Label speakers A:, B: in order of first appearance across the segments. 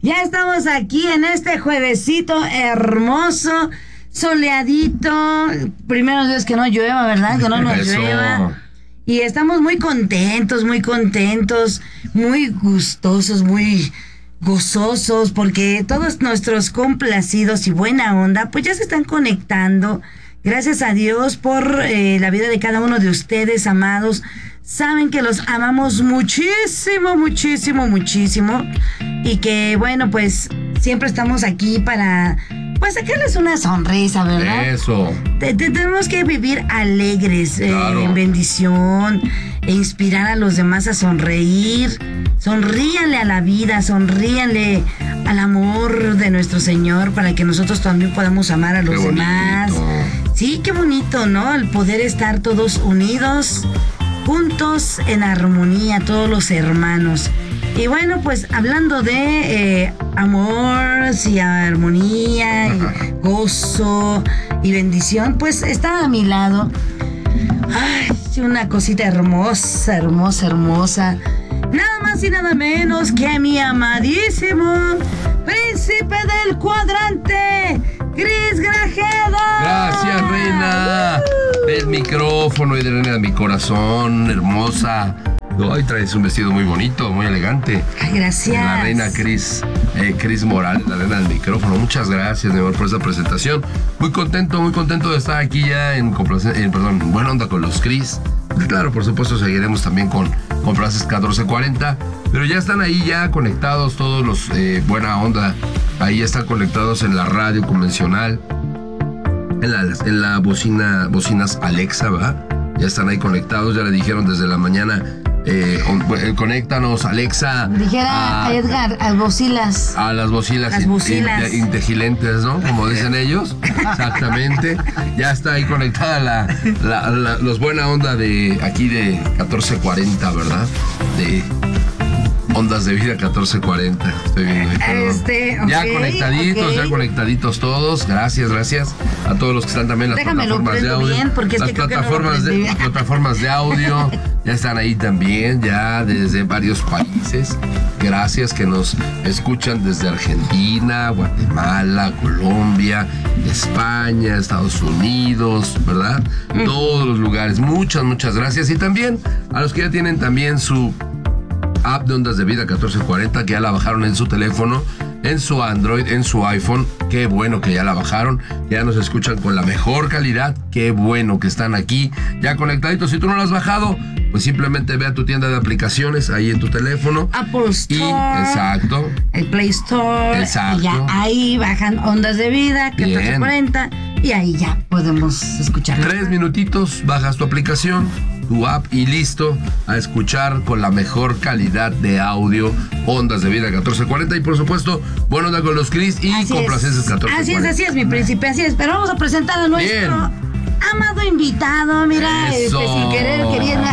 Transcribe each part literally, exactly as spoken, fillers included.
A: Ya estamos aquí en este juevesito hermoso, soleadito. Primero Dios que no llueva, ¿verdad? Que no nos
B: Eso.
A: llueva. Y estamos muy contentos, muy contentos, muy gustosos, muy gozosos, porque todos nuestros complacidos y buena onda, pues ya se están conectando. Gracias a Dios por eh, la vida de cada uno de ustedes, amados. Saben que los amamos muchísimo, muchísimo, muchísimo. Y que, bueno, pues siempre estamos aquí para, pues, sacarles una sonrisa, ¿verdad?
B: Eso.
A: Te- te- tenemos que vivir alegres,
B: Claro.
A: eh, en bendición, e inspirar a los demás a sonreír. Sonríanle a la vida, sonríanle al amor de nuestro Señor para que nosotros también podamos amar a los
B: Qué
A: demás.
B: bonito.
A: Sí, qué bonito, ¿no? El poder estar todos unidos, juntos, en armonía, todos los hermanos. Y bueno, pues hablando de eh, amor y armonía y gozo y bendición, pues está a mi lado. Ay, una cosita hermosa, hermosa, hermosa. Nada más y nada menos que a mi amadísimo príncipe del cuadrante, Cris Grajeda.
B: Gracias, reina del micrófono y de reina de mi corazón, hermosa. Hoy traes un vestido muy bonito, muy elegante.
A: Ay, gracias.
B: La reina Cris, eh, Cris Morales, la reina del micrófono. Muchas gracias, mi amor, por esta presentación. Muy contento, muy contento de estar aquí ya en, complacen- en perdón, en buena onda con los Cris. Y claro, por supuesto, seguiremos también con Complaces catorce cuarenta. Pero ya están ahí ya conectados todos los eh, buena onda. Ahí ya están conectados en la radio convencional. En la, en la bocina, bocinas Alexa, ¿verdad? Ya están ahí conectados, ya le dijeron desde la mañana, eh, on- eh, conéctanos, Alexa.
A: Dijera
B: a,
A: Edgar, a bocilas.
B: a las bocilas,
A: Las
B: in-
A: bocilas.
B: in- inteligentes, ¿no? Como dicen ellos. Exactamente. Ya está ahí conectada la, la- la- los buena onda de aquí de catorce cuarenta, ¿verdad? De Ondas de Vida catorce cuarenta. Estoy viendo ahí, perdón.
A: Este, ok,
B: ya conectaditos,
A: ok.
B: ya conectaditos todos. Gracias, gracias a todos los que están también en las
A: Déjamelo
B: plataformas de
A: prendo
B: audio.
A: bien, porque
B: las
A: este creo que no lo
B: plataformas, de,
A: prendí.
B: las plataformas de audio ya están ahí también, ya desde varios países. Gracias que nos escuchan desde Argentina, Guatemala, Colombia, España, Estados Unidos, ¿verdad?
A: Mm.
B: Todos los lugares. Muchas, muchas gracias. Y también a los que ya tienen también su app de Ondas de Vida catorce cuarenta, que ya la bajaron en su teléfono, en su Android, en su iPhone. Qué bueno que ya la bajaron, ya nos escuchan con la mejor calidad. Qué bueno que están aquí ya conectaditos. Si tú no lo has bajado, pues simplemente ve a tu tienda de aplicaciones ahí en tu teléfono.
A: Apple Store.
B: Y, exacto.
A: El Play Store.
B: Exacto.
A: Y ya ahí bajan Ondas de Vida, catorce cuarenta. Y ahí ya podemos escuchar.
B: Tres minutitos, bajas tu aplicación, tu app y listo a escuchar con la mejor calidad de audio Ondas de Vida catorce cuarenta y por supuesto, buena onda con los Cris y
A: Así
B: Complacencias
A: es.
B: catorce cuarenta.
A: Así es, así es, mi príncipe, así es. Pero vamos a presentar a nuestro
B: Bien.
A: amado invitado. Mira,
B: Eso.
A: este, sin querer, queriendo.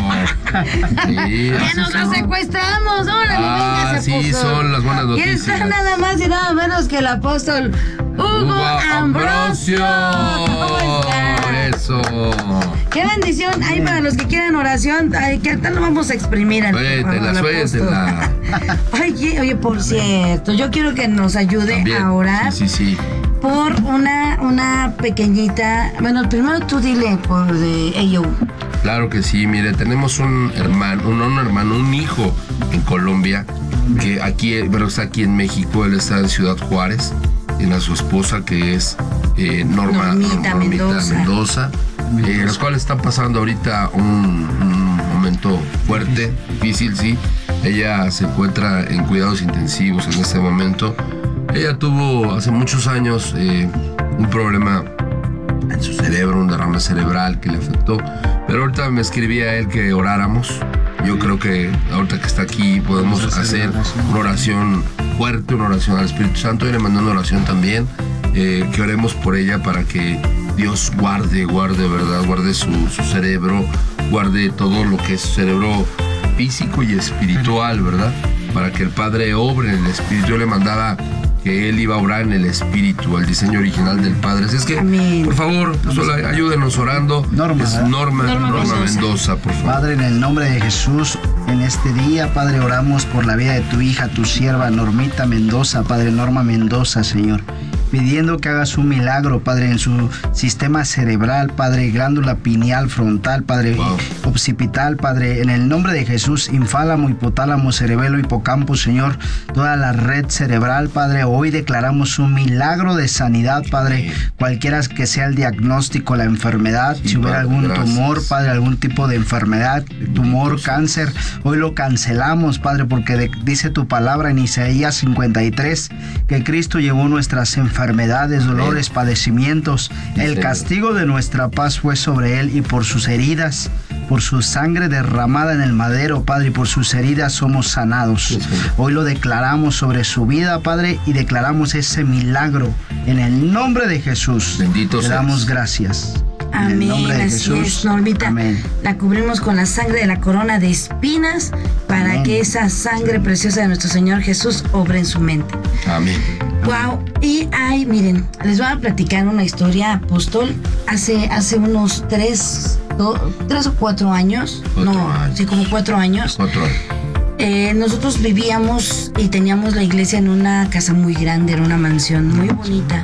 B: Sí,
A: Ya
B: así
A: nos lo
B: son.
A: secuestramos, órale,
B: Ah,
A: venga, se
B: sí,
A: puso.
B: son las buenas
A: Y
B: noticias.
A: está nada más y nada menos que el apóstol Hugo,
B: Hugo
A: Ambrosio.
B: Ambrosio.
A: ¿Cómo está?
B: Eso.
A: Qué bendición hay para los que quieran oración. Ay, que ahorita lo vamos a exprimir al
B: Suéltela,
A: al
B: suéltela.
A: apóstol. Oye, oye, por cierto, yo quiero que nos ayude
B: También.
A: a orar
B: Sí, sí, sí.
A: por una, una pequeñita. Bueno, primero tú dile por de ello.
B: Claro que sí, mire, tenemos un hermano, un, un hermano, un hijo en Colombia, que aquí, pero está aquí en México, él está en Ciudad Juárez, tiene a su esposa que es eh, Norma,
A: Normita Mendoza.
B: Mendoza, eh, los cuales están pasando ahorita un, un momento fuerte, difícil, sí. Ella se encuentra en cuidados intensivos en este momento. Ella tuvo hace muchos años eh, un problema en su cerebro, un derrame cerebral que le afectó. Pero ahorita me escribía él que oráramos. Yo creo que ahorita que está aquí podemos hacer una oración fuerte, una oración al Espíritu Santo. Y le mandé una oración también, eh, que oremos por ella para que Dios guarde, guarde, ¿verdad? Guarde su, su cerebro, guarde todo lo que es su cerebro físico y espiritual, ¿verdad? Para que el Padre obre en el Espíritu. Yo le mandaba que él iba a orar en el Espíritu, el diseño original del Padre. Así es que,
A: Amén.
B: por favor, solo ayúdenos orando.
C: Norma,
B: es
C: ¿verdad?
B: Norma,
A: Norma
B: Norma
A: Mendoza.
B: Mendoza, por favor.
C: Padre, en el nombre de Jesús, en este día, Padre, oramos por la vida de tu hija, tu sierva Normita Mendoza, Padre, Norma Mendoza, Señor, pidiendo que hagas un milagro, Padre, en su sistema cerebral, Padre, glándula pineal frontal, Padre, wow. occipital, Padre, en el nombre de Jesús, infálamo, hipotálamo, cerebelo, hipocampo, Señor, toda la red cerebral, Padre, hoy declaramos un milagro de sanidad, Padre, cualquiera que sea el diagnóstico, la enfermedad, sí, si hubiera Padre, algún gracias. tumor, Padre, algún tipo de enfermedad, tumor, Dios. cáncer, hoy lo cancelamos, Padre, porque de, dice tu palabra en Isaías cincuenta y tres, que Cristo llevó nuestras enfermedades, enfermedades, dolores, Amén. padecimientos. El castigo de nuestra paz fue sobre él y por sus heridas, por su sangre derramada en el madero, Padre, y por sus heridas somos sanados. Sí, Hoy lo declaramos sobre su vida, Padre, y declaramos ese milagro en el nombre de Jesús.
B: Bendito
C: Le damos gracias.
A: Amén, así es, Normita. Amén. La cubrimos con la sangre de la corona de espinas para Amén. que esa sangre preciosa de nuestro Señor Jesús obre en su mente.
B: Amén.
A: Wow, y ay, miren, les voy a platicar una historia, apóstol. Hace, hace unos tres, do, tres o cuatro años, cuatro no, años. sí, como cuatro años.
B: Cuatro años.
A: Eh, nosotros vivíamos y teníamos la iglesia en una casa muy grande, era una mansión muy bonita.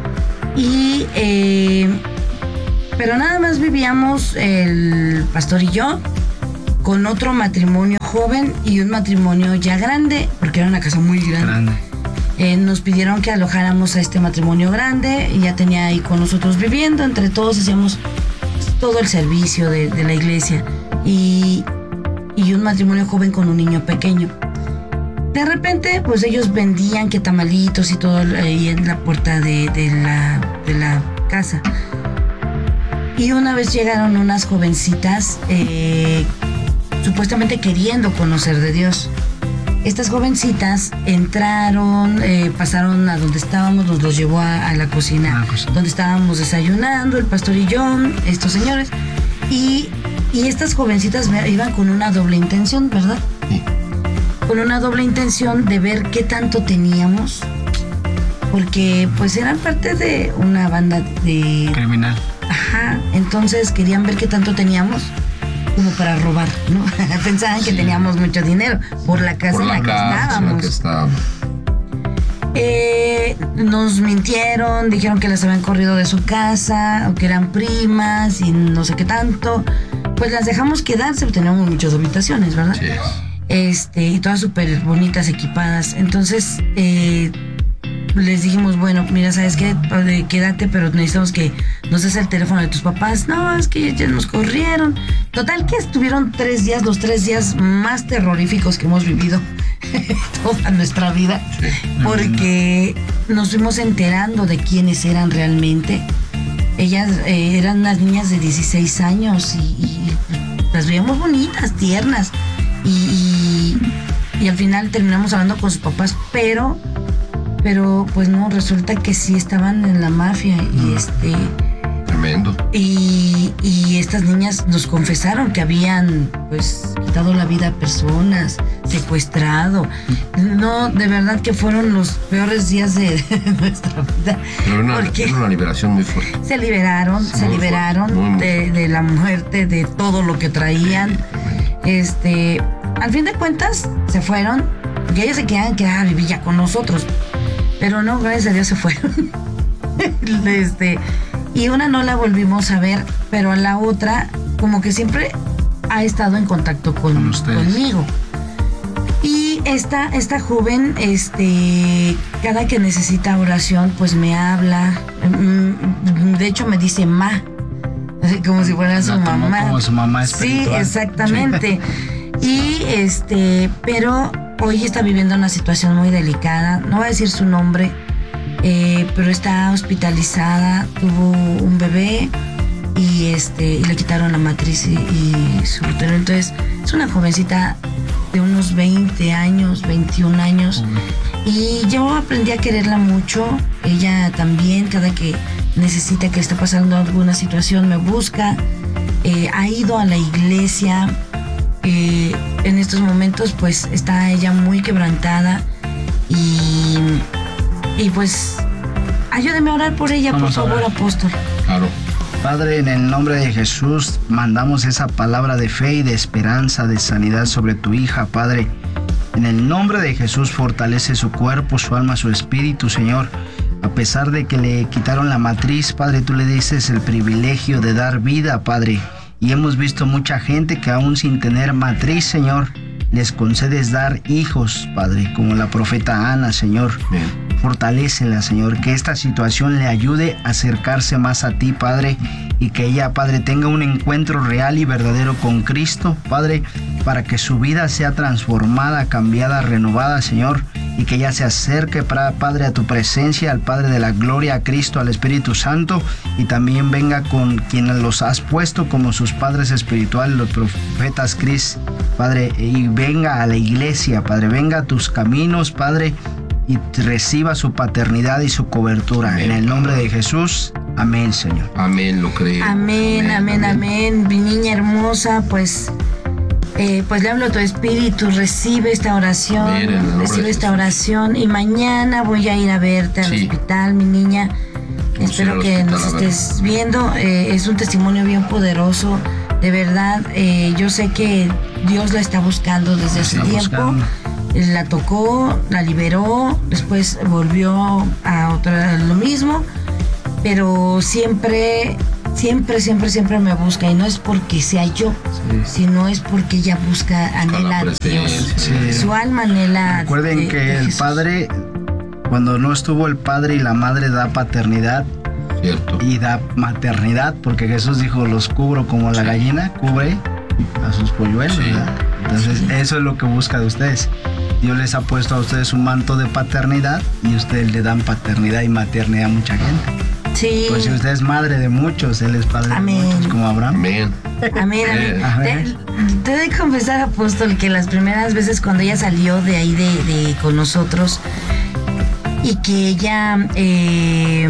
A: Y, eh, pero nada más vivíamos el pastor y yo, con otro matrimonio joven y un matrimonio ya grande, porque era una casa muy grande. grande. Eh, nos pidieron que alojáramos a este matrimonio grande y ya tenía ahí con nosotros viviendo. Entre todos hacíamos todo el servicio de, de la iglesia y, y un matrimonio joven con un niño pequeño. De repente, pues ellos vendían que tamalitos y todo ahí en la puerta de, de, la, de la casa. Y una vez llegaron unas jovencitas eh, supuestamente queriendo conocer de Dios. Estas jovencitas entraron, eh, pasaron a donde estábamos, nos los llevó a, a la cocina, ah, pues. donde estábamos desayunando, el pastor y yo, estos señores. Y, y estas jovencitas iban con una doble intención, ¿verdad? Sí. Con una doble intención de ver qué tanto teníamos, porque pues eran parte de una banda de...
C: criminal.
A: Ajá, entonces querían ver qué tanto teníamos. Como para robar, ¿no? Pensaban sí. que teníamos mucho dinero por la casa
B: por la
A: en la
B: casa
A: que estábamos.
B: En la que estábamos.
A: Eh, nos mintieron, dijeron que las habían corrido de su casa, o que eran primas y no sé qué tanto. Pues las dejamos quedarse, teníamos muchas habitaciones, ¿verdad?
B: Sí.
A: Este, y todas súper bonitas, equipadas. Entonces, eh, les dijimos, bueno, mira, ¿sabes qué? Quédate, pero necesitamos que nos des el teléfono de tus papás. No, es que ya nos corrieron. Total que estuvieron tres días, los tres días más terroríficos que hemos vivido toda nuestra vida, sí. porque nos fuimos enterando de quiénes eran realmente. Ellas eh, eran unas niñas de dieciséis años y, y las veíamos bonitas, tiernas. Y, y, y al final terminamos hablando con sus papás, pero... Pero pues no, resulta que sí estaban en la mafia y mm. este...
B: Tremendo.
A: Y, y estas niñas nos confesaron que habían pues quitado la vida a personas, secuestrado. No, de verdad que fueron los peores días de, de nuestra vida.
B: Pero una, porque una liberación muy fuerte.
A: Se liberaron, sí, se liberaron fuerte, muy, muy de, de la muerte, de todo lo que traían. Sí, este, al fin de cuentas se fueron, porque ellas se quedaban que ah, vivir ya con nosotros. Pero no, gracias a Dios se fueron. este, y una no la volvimos a ver, pero a la otra, como que siempre ha estado en contacto con, con conmigo. Y esta, esta joven, este, cada que necesita oración, pues me habla. De hecho, me dice ma, como si fuera su la mamá.
C: Como su mamá espiritual.
A: Sí, exactamente. Sí. Y este, pero hoy está viviendo una situación muy delicada. No voy a decir su nombre, eh, pero está hospitalizada. Tuvo un bebé y este, y le quitaron la matriz y, y su útero. Entonces, es una jovencita de unos veinte años, veintiún años. Uh-huh. Y yo aprendí a quererla mucho. Ella también, cada que necesita, que esté pasando alguna situación, me busca. Eh, ha ido a la iglesia. Eh, en estos momentos pues está ella muy quebrantada y, y pues ayúdeme a orar por ella. Vamos, por favor, apóstol.
B: Claro.
C: Padre, en el nombre de Jesús, mandamos esa palabra de fe y de esperanza, de sanidad sobre tu hija, Padre. En el nombre de Jesús, fortalece su cuerpo, su alma, su espíritu, Señor. A pesar de que le quitaron la matriz, Padre, tú le dices el privilegio de dar vida, Padre. Y hemos visto mucha gente que aún sin tener matriz, Señor, les concedes dar hijos, Padre, como la profeta Ana, Señor. Bien. Fortalécela, Señor, que esta situación le ayude a acercarse más a ti, Padre, y que ella, Padre, tenga un encuentro real y verdadero con Cristo, Padre, para que su vida sea transformada, cambiada, renovada, Señor, y que ella se acerque, Padre, a tu presencia, al Padre de la gloria, a Cristo, al Espíritu Santo, y también venga con quienes los has puesto como sus padres espirituales, los profetas Cris, Padre, y venga a la iglesia, Padre, venga a tus caminos, Padre, y reciba su paternidad y su cobertura. Amén. En el nombre de Jesús, amén, Señor.
B: Amén, lo creo.
A: Amén, amén, amén, amén. Mi niña hermosa, pues, eh, pues le hablo a tu espíritu, recibe esta oración, amén, recibe esta oración, y mañana voy a ir a verte al sí. hospital, mi niña. Vamos Espero que nos estés viendo. Eh, es un testimonio bien poderoso, de verdad. Eh, yo sé que Dios la está buscando desde hace tiempo. Buscando. La tocó, la liberó, después volvió a otra, lo mismo, pero siempre, siempre, siempre, siempre me busca, y no es porque sea yo, sí. sino es porque ella busca, anhela a Dios. Sí. Su alma anhela.
C: Recuerden de, que de el Padre, cuando no estuvo el Padre y la Madre, da paternidad. Cierto. Y da maternidad, porque Jesús dijo, los cubro como la gallina cubre a sus polluelos, sí. ¿verdad? Entonces sí. eso es lo que busca de ustedes. Dios les ha puesto a ustedes un manto de paternidad, y ustedes le dan paternidad y maternidad a mucha gente.
A: Sí.
C: Pues si usted es madre de muchos, Él es padre amén. de muchos, como Abraham.
B: Amén.
A: Amén, amén. Te, te he de confesar, apóstol, que las primeras veces cuando ella salió de ahí de, de con nosotros, y que ella eh,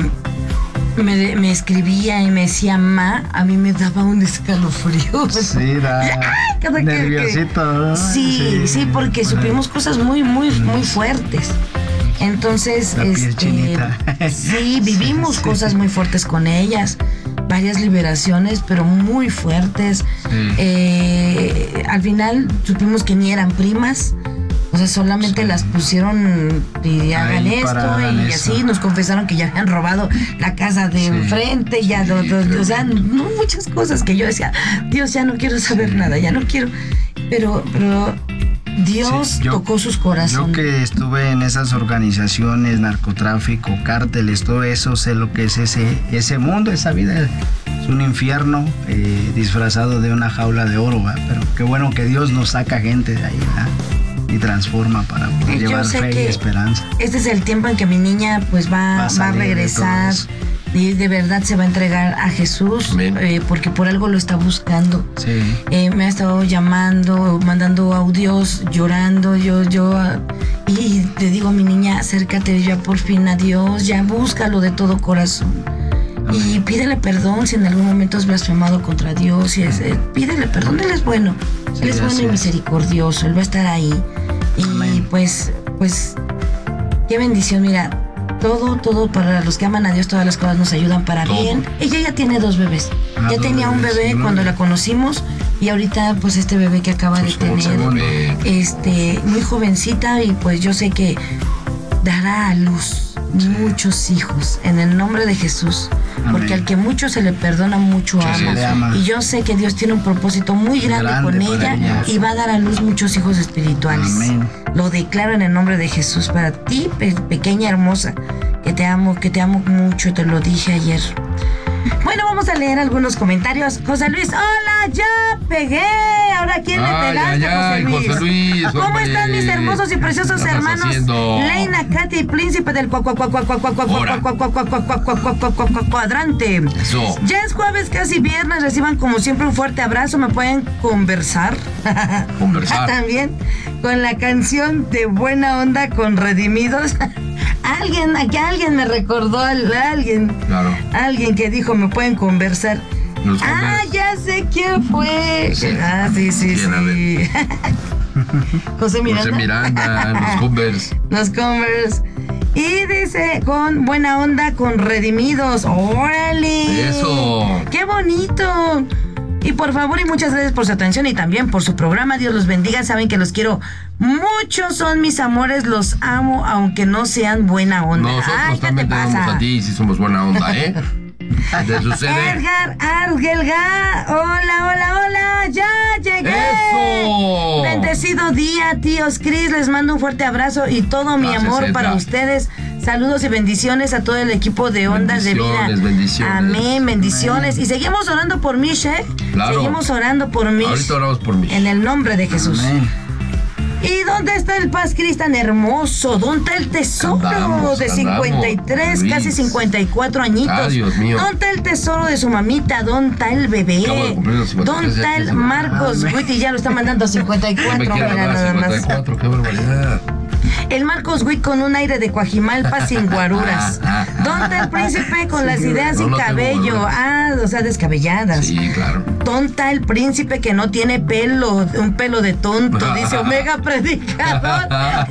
A: me, me escribía y me decía ma, a mí me daba un escalofrío.
C: Sí, da nerviosito, ¿no?
A: Sí, sí, sí, porque supimos cosas muy, muy, muy fuertes. Entonces,
C: la piel
A: este,
C: chinita.
A: sí, vivimos
C: sí, sí.
A: cosas muy fuertes con ellas, varias liberaciones, pero muy fuertes. Sí. Eh, al final supimos que ni eran primas. O sea, solamente sí. las pusieron y hagan Ay, esto y eso. Así nos confesaron que ya habían robado la casa de sí. enfrente, ya, do, do, do, o sea, no, muchas cosas que yo decía, Dios, ya no quiero saber sí. nada, ya no quiero, pero, pero Dios sí, yo, tocó sus corazones.
C: Yo que estuve en esas organizaciones, narcotráfico, cárteles, todo eso, sé lo que es ese, ese mundo, esa vida. Es un infierno eh, disfrazado de una jaula de oro, ¿verdad? Pero qué bueno que Dios nos saca gente de ahí, ¿verdad? Y transforma para poder
A: yo
C: llevar
A: sé
C: fe
A: que
C: y esperanza.
A: Este es el tiempo en que mi niña pues va, va, a, va a regresar y de verdad se va a entregar a Jesús, eh, porque por algo lo está buscando.
C: Sí.
A: Eh, me ha estado llamando, mandando audios, llorando, yo, yo, y te digo a mi niña, acércate ya por fin a Dios, ya búscalo de todo corazón. Amén. Y pídele perdón si en algún momento has blasfemado contra Dios, y es, eh, pídele perdón, Él es bueno, sí, Él es bueno y misericordioso, Él va a estar ahí. Y Amén. pues, pues, qué bendición, mira, todo, todo para los que aman a Dios, todas las cosas nos ayudan para todo. Bien. Ella ya tiene dos bebés, ah, ya tenía bebés, un bebé ¿no? cuando la conocimos, y ahorita pues este bebé que acaba pues de tener, este, muy jovencita, y pues yo sé que dará a luz sí. muchos hijos, en el nombre de Jesús. Amén. Porque al que mucho se le perdona, mucho sí, ama. ama. Y yo sé que Dios tiene un propósito muy grande, grande con ella, ella y va a dar a luz muchos hijos espirituales. Amén. Lo declaro en el nombre de Jesús para ti, pe- pequeña hermosa, que te amo, que te amo mucho, te lo dije ayer. Bueno, vamos a leer algunos comentarios. José Luis, hola, ya pegué. Ahora, ¿quién le pegaste,
B: ay,
A: José Luis?
B: José Luis
A: ¿Cómo
B: hombre?
A: están mis hermosos y preciosos hermanos?
B: Haciendo?
A: Leina, Katy, príncipe del cuadrante.
B: Eso.
A: Ya es jueves, casi viernes. Reciban como siempre un fuerte abrazo. Me pueden conversar.
B: Conversar.
A: También con la canción de Buena Onda con Redimidos. Alguien, aquí alguien me recordó a alguien. Claro. Alguien que dijo, me pueden conversar. Los ah, ya sé quién fue. Sí. Ah, sí, sí, sí. José Miranda.
B: José Miranda, los Converse.
A: Los Converse. Y dice, con buena onda, con redimidos. ¡Órale!
B: ¡Eso!
A: ¡Qué bonito! Y por favor, y muchas gracias por su atención y también por su programa. Dios los bendiga. Saben que los quiero mucho. Son mis amores. Los amo, aunque no sean buena onda.
B: Nosotros
A: Ay, ¿qué te
B: también tenemos
A: pasa?
B: a ti, si somos buena onda, ¿eh? ¿Te sucede?
A: Edgar Argelga. Hola, hola, hola. Ya llegué.
B: ¡Eso!
A: Bendecido día, tíos Cris. Les mando un fuerte abrazo y todo mi
B: Gracias,
A: amor
B: Edgar.
A: para ustedes. Saludos y bendiciones a todo el equipo de Ondas de Vida.
B: Bendiciones, bendiciones.
A: Amén, bendiciones. Y seguimos orando por Mish, ¿eh?
B: Claro.
A: Seguimos orando por Mish.
B: Ahorita oramos por mí.
A: En el nombre de Jesús.
C: Amén.
A: ¿Y dónde está el Paz Cris tan hermoso? ¿Dónde está el tesoro
B: Andamos,
A: de
B: andamos,
A: cincuenta y tres,
B: Luis.
A: casi cincuenta y cuatro añitos?
B: Ay, Dios mío.
A: ¿Dónde está el tesoro de su mamita? ¿Dónde está el bebé?
B: Acabo de cumplir los cincuenta y tres,
A: ¿Dónde está
B: ya
A: el
B: quiero-
A: Marcos
C: Amén.
A: Witt? Y ya lo está mandando a cincuenta y
B: Ya me
A: cuatro,
B: quiero
A: mira
B: dar
A: nada
B: cincuenta y
A: más.
B: cuatro, qué barbaridad.
A: El Marcos Witt con un aire de Coajimalpa sin guaruras. ¿Dónde está el príncipe con las ideas
B: No,
A: sin
B: no tengo
A: cabello?
B: guaruras.
A: Ah, o sea, descabelladas.
B: Sí, claro.
A: ¿Dónde está el príncipe que no tiene pelo? Un pelo de tonto, dice Omega Predicador.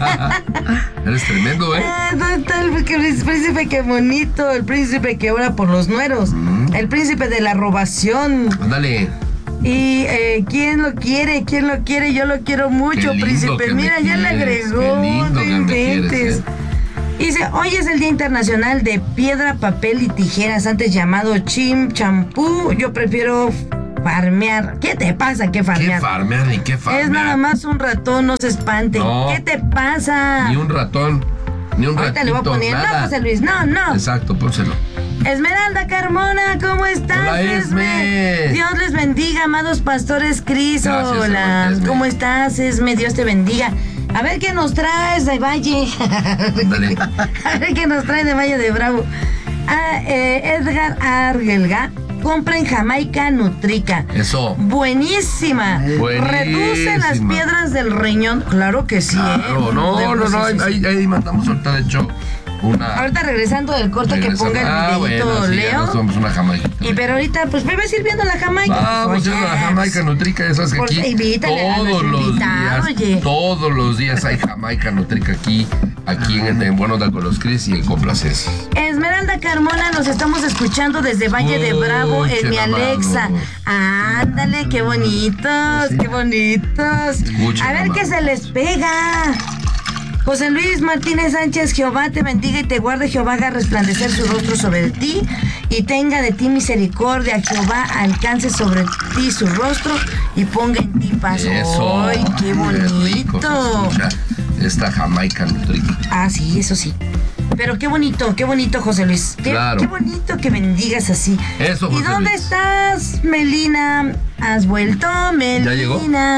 B: Eres tremendo, ¿eh?
A: Ah, ¿dónde está el que- el príncipe que bonito? El príncipe que ora por los nueros.
B: Mm.
A: El príncipe de la robación.
B: Ándale.
A: Y eh, ¿quién lo quiere? ¿Quién lo quiere? Yo lo quiero mucho,
B: Qué lindo
A: príncipe.
B: que me
A: Mira, ya le
B: quieres,
A: agregó.
B: qué lindo
A: No
B: que me
A: inventes.
B: quieres, ¿eh?
A: Y dice, hoy es el Día Internacional de Piedra, Papel y Tijeras, antes llamado Chim Champú. Yo prefiero farmear. ¿Qué te pasa? ¿Qué
B: ¿Qué
A: farmear?
B: farmear y qué farmear?
A: Es nada más un ratón, no se espante.
B: No.
A: ¿Qué te pasa?
B: Ni un ratón, ni un
A: Ahorita le voy a
B: ratito,
A: poner, no,
B: nada.
A: José Luis, no, no.
B: Exacto, pónselo.
A: Esmeralda Carmona, ¿cómo estás?
B: Hola, Esme.
A: Dios les bendiga, amados pastores Cris.
B: Gracias,
A: Hola,
B: hermana Esme.
A: ¿cómo estás, Esme? Dios te bendiga. A ver qué nos traes de Valle.
B: Dale.
A: A ver qué nos trae de Valle de Bravo. Ah, eh, Edgar Argelga. Compren Jamaica Nutrica.
B: Eso.
A: Buenísima.
B: Buenísima.
A: Reduce las piedras del riñón. Claro que sí, ¿eh?
B: Claro, no, no, no, ahí, ahí, ahí mandamos ahorita, de hecho, una...
A: Ahorita regresando del corte que
B: Regresando.
A: ponga el
B: Ah,
A: videito,
B: bueno, sí, ya
A: Leo.
B: nos tomamos una jamaica.
A: Y pero ahorita, pues me vas a ir viendo la Jamaica.
B: Vamos a ir a la Jamaica Nutrica, ya sabes que
A: Por-
B: aquí
A: invítale a
B: todos
A: nuestro
B: los
A: invitado,
B: días,
A: oye.
B: todos los días hay Jamaica Nutrica aquí, aquí en, en Buena Onda con los Cris y en Complacencia.
A: Esmeralda Carmona, nos estamos escuchando desde Valle de Bravo en mi
B: Escuchen,
A: Alexa.
B: amados.
A: Ándale, qué bonitos, qué bonitos.
B: Escuchen,
A: A ver qué
B: amados.
A: se les pega. José Luis Martínez Sánchez, Jehová te bendiga y te guarde, Jehová haga resplandecer su rostro sobre ti y tenga de ti misericordia, Jehová alcance sobre ti su rostro y ponga en ti paz.
B: Eso.
A: ¡Ay, qué
B: rico
A: bonito!
B: se escucha esta Jamaica Nutrica.
A: Ah, sí, eso sí. Pero qué bonito, qué bonito, José Luis. Qué,
B: Claro.
A: qué bonito que bendigas así.
B: Eso,
A: ¿Y
B: José
A: dónde
B: Luis.
A: estás, Melina? ¿Has vuelto, Melina?
B: llegó?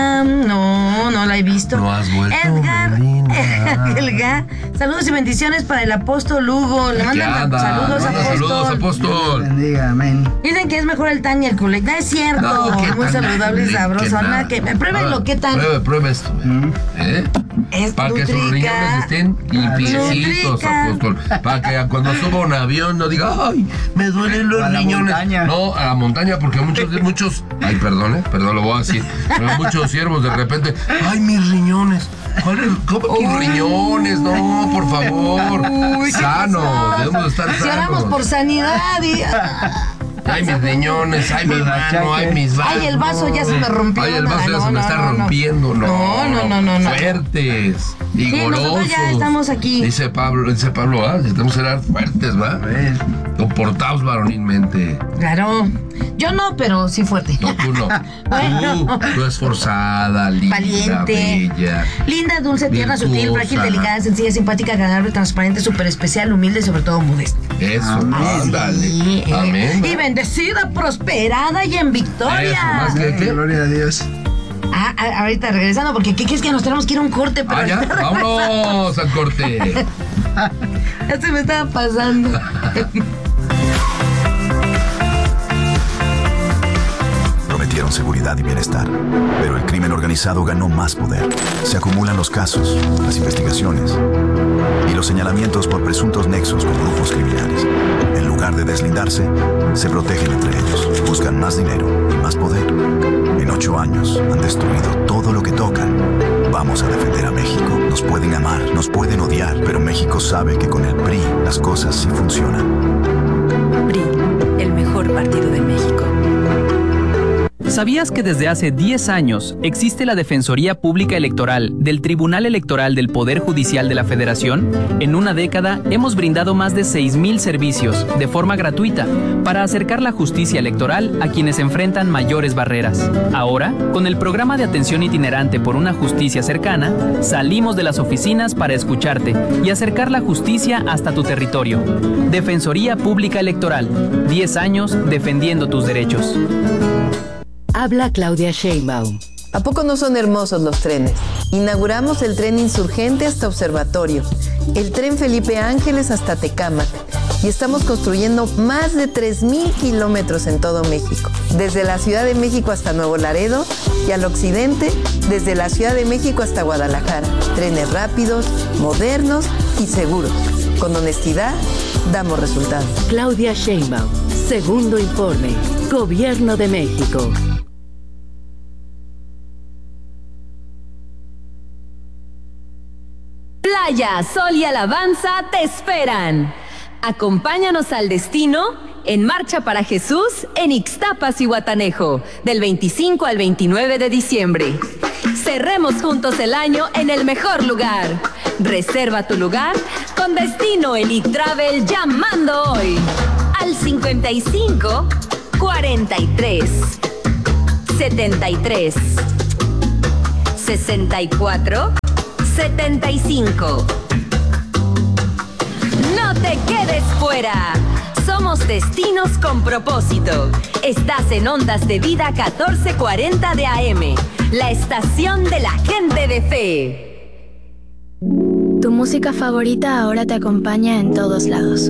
A: No, no la he visto.
B: No has vuelto,
A: Edgar,
B: Melina.
A: Edgar, saludos y bendiciones para el apóstol Hugo. Le
B: Aquí
A: mandan
B: anda,
A: saludos,
B: manda
A: apóstol.
B: saludos, apóstol.
C: Bendiga, amén.
A: Dicen que es mejor el tan y el culé. No es cierto.
B: No, ¿qué
A: Muy
B: tan-
A: saludable y
B: qué
A: sabroso.
B: nada?
A: Nada que pruébenlo,
B: Ah,
A: ¿qué tal?
B: Pruebe, pruebe esto.
C: Mm.
B: ¿Eh?
A: Es
B: Para que sus
A: nutrica.
B: riñones estén limpiecitos,
A: Nutrica.
B: apóstol. Para que cuando suba un avión no diga, ay, me duelen los
C: A la
B: riñones.
C: montaña.
B: No, a la montaña, porque muchos, muchos, ay, perdón, eh, perdón, lo voy a decir. Pero muchos siervos de repente, ay, mis riñones. ¿Cuál es? ¿Cómo tus
A: Uy.
B: riñones? No, por favor.
A: Uy, ¿qué
B: Sanos,
A: pasó?
B: debemos estar
A: Si oramos
B: sanos.
A: por sanidad y...
B: Ay, mis riñones, ay, mi mano, ay, mis vasos.
A: Ay, el vaso ya se me rompió.
B: Ay, el vaso ya
A: No,
B: se me
A: no,
B: está
A: no, no.
B: rompiendo. No,
A: No, no, no, no, no.
B: Fuertes y
A: Sí, nosotros
B: golosos.
A: ya estamos aquí.
B: Dice Pablo, dice Pablo, ah, necesitamos ser fuertes, ¿va?
C: A ver.
B: Comportados varonilmente.
A: Claro. Yo no, pero sí fuerte.
B: No, tú no.
A: Bueno.
B: Tú, tú esforzada, linda,
A: Valiente.
B: bella.
A: Linda, dulce, tierna,
B: Virtuosa.
A: sutil, frágil, delicada, sencilla, simpática, agradable, transparente, súper especial, humilde y sobre todo modesta.
B: Eso,
C: Amén.
B: ándale.
A: Sí, eh,
B: Amén.
A: Y bendecida, prosperada y en victoria.
B: Eso, más que- ¿Qué?
C: Gloria a Dios.
A: Ah, ah, ahorita regresando, porque ¿qué crees que nos tenemos que ir a un corte? Pero
B: Ah, ya,
A: ahorita
B: vámonos al corte.
A: ya se me estaba pasando.
D: Prometieron seguridad y bienestar, pero el crimen organizado ganó más poder. Se acumulan los casos, las investigaciones y los señalamientos por presuntos nexos con grupos criminales. En lugar de deslindarse, se protegen entre ellos, buscan más dinero y más poder. En ocho años han destruido todo lo que tocan, Vamos a defender a México. Nos pueden amar, nos pueden odiar, pero México sabe que con el P R I las cosas sí funcionan.
E: P R I, el mejor partido de México.
F: ¿Sabías que desde hace diez años existe la Defensoría Pública Electoral del Tribunal Electoral del Poder Judicial de la Federación? En una década hemos brindado más de seis mil servicios de forma gratuita para acercar la justicia electoral a quienes enfrentan mayores barreras. Ahora, con el programa de atención itinerante por una justicia cercana, salimos de las oficinas para escucharte y acercar la justicia hasta tu territorio. Defensoría Pública Electoral, diez años defendiendo tus derechos.
E: Habla Claudia Sheinbaum.
G: ¿A poco no son hermosos los trenes? Inauguramos el tren Insurgente hasta Observatorio, el tren Felipe Ángeles hasta Tecámac y estamos construyendo más de tres mil kilómetros en todo México, desde la Ciudad de México hasta Nuevo Laredo y al occidente, desde la Ciudad de México hasta Guadalajara. Trenes rápidos, modernos y seguros. Con honestidad, damos resultados.
E: Claudia Sheinbaum, segundo informe, Gobierno de México.
H: Playa, sol y alabanza te esperan. Acompáñanos al destino en Marcha para Jesús en Ixtapas y Guatanejo, del veinticinco al veintinueve de diciembre. Cerremos juntos el año en el mejor lugar. Reserva tu lugar con Destino Elite Travel llamando hoy al cincuenta y cinco, cuarenta y tres, setenta y tres, sesenta y cuatro, setenta y cinco. No te quedes fuera. Somos Destinos con Propósito. Estás en Ondas de Vida catorce cuarenta de A M, la estación de la gente de fe.
I: Tu música favorita ahora te acompaña en todos lados.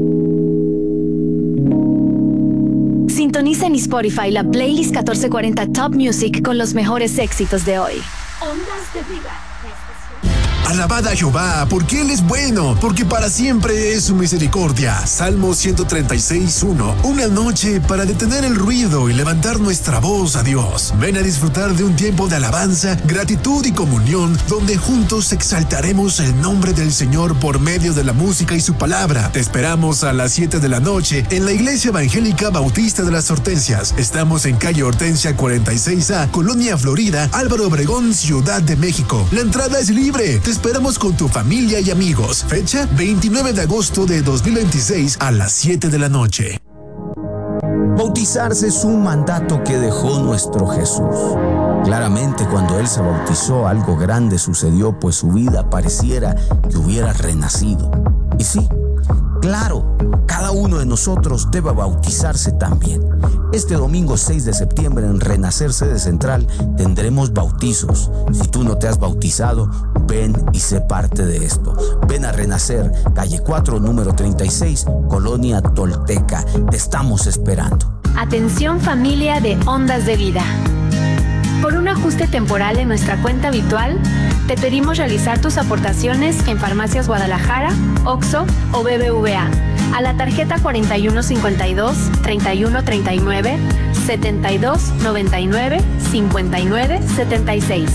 I: Sintoniza en Spotify la playlist catorce cuarenta Top Music con los mejores éxitos de hoy.
H: Ondas de Vida.
J: Alabad a Jehová, porque Él es bueno, porque para siempre es su misericordia. Salmo ciento treinta y seis, uno. Una noche para detener el ruido y levantar nuestra voz a Dios. Ven a disfrutar de un tiempo de alabanza, gratitud y comunión, donde juntos exaltaremos el nombre del Señor por medio de la música y su palabra. Te esperamos a las siete de la noche en la Iglesia Evangélica Bautista de las Hortensias. Estamos en calle Hortensia cuarenta y seis A, Colonia Florida, Álvaro Obregón, Ciudad de México. La entrada es libre. Te esperamos con tu familia y amigos. Fecha veintinueve de agosto de dos mil veintiséis a las siete de la noche.
K: Bautizarse es un mandato que dejó nuestro Jesús. Claramente, cuando Él se bautizó, algo grande sucedió, pues su vida pareciera que hubiera renacido. Y sí, claro, cada uno de nosotros debe bautizarse también. Este domingo seis de septiembre en Renacer Sede Central tendremos bautizos. Si tú no te has bautizado, ven y sé parte de esto. Ven a Renacer, calle cuatro, número treinta y seis, Colonia Tolteca. Te estamos esperando.
I: Atención familia de Ondas de Vida. Por un ajuste temporal en nuestra cuenta habitual, te pedimos realizar tus aportaciones en Farmacias Guadalajara, Oxxo o B B V A a la tarjeta cuarenta y uno cincuenta y dos, treinta y uno treinta y nueve, setenta y dos noventa y nueve, cincuenta y nueve setenta y seis.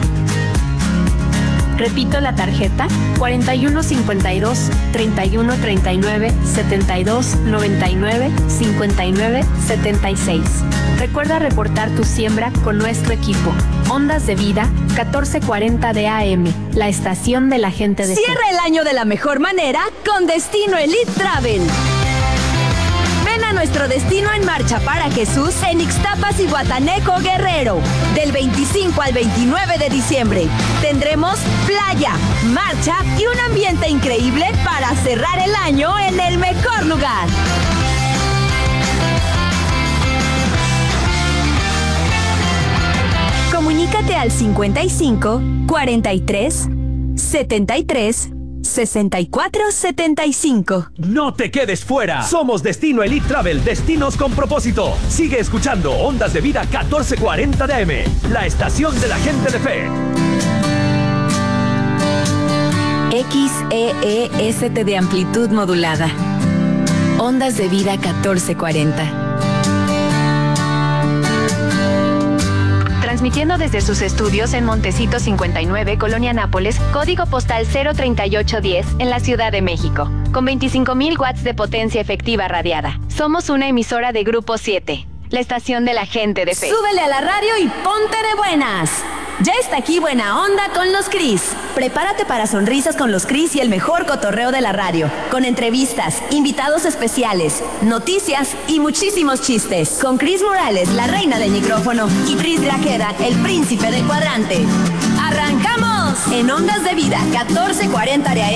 I: Repito la tarjeta cuarenta y uno cincuenta y dos, treinta y uno treinta y nueve, setenta y dos noventa y nueve, cincuenta y nueve setenta y seis. Recuerda reportar tu siembra con nuestro equipo. Ondas de Vida, catorce cuarenta de A M, la estación de la gente de fe.
H: Cierra el año de la mejor manera con Destino Elite Travel. Ven a nuestro destino en Marcha para Jesús en Ixtapas y Guatanejo, Guerrero, del veinticinco al veintinueve de diciembre. Tendremos playa, marcha y un ambiente increíble para cerrar el año en el mejor lugar. Comunícate al cincuenta y cinco, cuarenta y tres, setenta y tres, sesenta y cuatro setenta y cinco.
L: No te quedes fuera. Somos Destino Elite Travel, destinos con propósito. Sigue escuchando Ondas de Vida catorce cuarenta de A M, la estación de la gente de fe.
H: X E E S T de amplitud modulada. Ondas de Vida catorce cuarenta.
I: transmitiendo desde sus estudios en Montecito cincuenta y nueve, Colonia Nápoles, código postal cero treinta y ocho diez, en la Ciudad de México, con veinticinco mil watts de potencia efectiva radiada. Somos una emisora de Grupo siete, la estación de la gente de fe.
H: Súbele a la radio y ponte de buenas. Ya está aquí Buena Onda con los Cris. Prepárate para sonrisas con los Cris y el mejor cotorreo de la radio, con entrevistas, invitados especiales, noticias y muchísimos chistes. Con Cris Morales, la reina del micrófono, y Cris Grajeda, el príncipe del cuadrante. ¡Arrancamos! En Ondas de Vida, catorce cuarenta de A M.